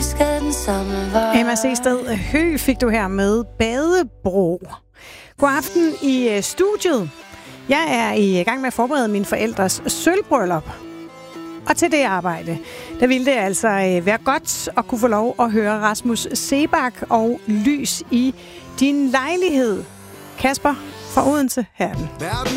skal den samme vej. Emma Seested Høgh fik du her med Badebro. God aften i studiet. Jeg er i gang med at forberede mine forældres sølvbryllup. Og til det arbejde, der ville det altså være godt at kunne få lov at høre Rasmus Seebach og Lys i din lejlighed. Kasper fra Odense, her er den.